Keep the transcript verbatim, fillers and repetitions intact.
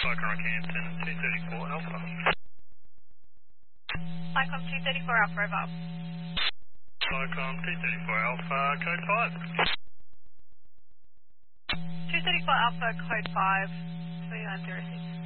Icon Canton, two thirty-four Alpha. Icon two thirty-four Alpha, over. Icon two thirty-four Alpha, code five. two thirty-four Alpha, code five, three nine zero six.